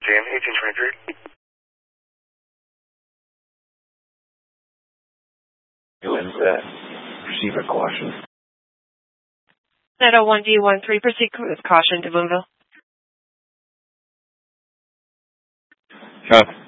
JM 1823. When's that? Proceed with caution. 901D13, proceed with caution to Boonville. Copy.